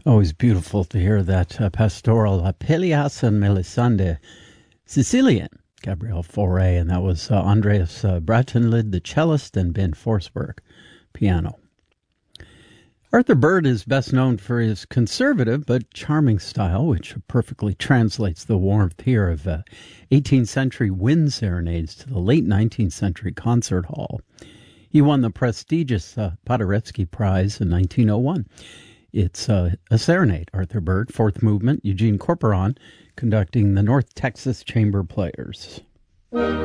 Always beautiful to hear that pastoral Pelleas and Melisande, Sicilian, Gabriel Fauré, and that was Andreas Bratenlid, the cellist, and Ben Forsberg, piano. Arthur Bird is best known for his conservative but charming style, which perfectly translates the warmth here of 18th century wind serenades to the late 19th century concert hall. He won the prestigious Paderewski Prize in 1901. It's a serenade, Arthur Bird, fourth movement, Eugene Corporon, conducting the North Texas Chamber Players.